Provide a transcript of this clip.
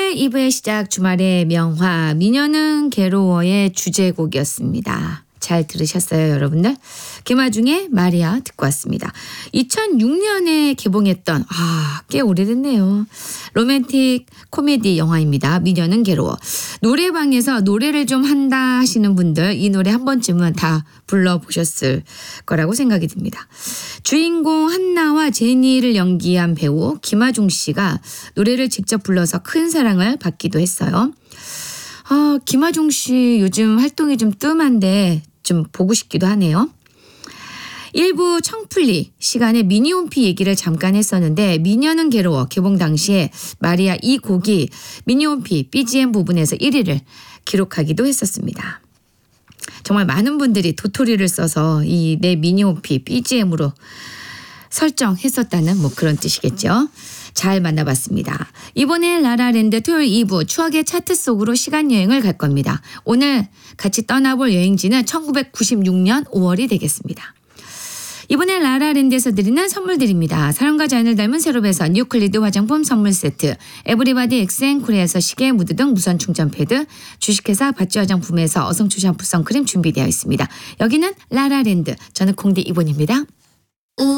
토요일 2부의 시작 주말의 명화 미녀는 괴로워의 주제곡이었습니다. 잘 들으셨어요, 여러분들? 김아중의 마리아 듣고 왔습니다. 2006년에 개봉했던 꽤 오래됐네요. 로맨틱 코미디 영화입니다. 미녀는 괴로워. 노래방에서 노래를 좀 한다 하시는 분들 이 노래 한 번쯤은 다 불러보셨을 거라고 생각이 듭니다. 주인공 한나와 제니를 연기한 배우 김아중 씨가 노래를 직접 불러서 큰 사랑을 받기도 했어요. 김아중 씨 요즘 활동이 좀 뜸한데 좀 보고 싶기도 하네요. 일부 청풀리 시간에 미니홈피 얘기를 잠깐 했었는데 미녀는 괴로워 개봉 당시에 마리아 이 곡이 미니홈피 BGM 부분에서 1위를 기록하기도 했었습니다. 정말 많은 분들이 도토리를 써서 이 내 미니홈피 BGM으로 설정했었다는 그런 뜻이겠죠. 잘 만나봤습니다. 이번에 라라랜드 토요일 2부 추억의 차트 속으로 시간여행을 갈 겁니다. 오늘 같이 떠나볼 여행지는 1996년 5월이 되겠습니다. 이번에 라라랜드에서 드리는 선물들입니다. 사랑과 자연을 닮은 세로베에서 뉴클리드 화장품 선물 세트, 에브리바디 엑센코리아에서 시계, 무드 등 무선 충전 패드, 주식회사 바찌 화장품에서 어성초 샴푸 선크림 준비되어 있습니다. 여기는 라라랜드, 저는 공디 이본입니다.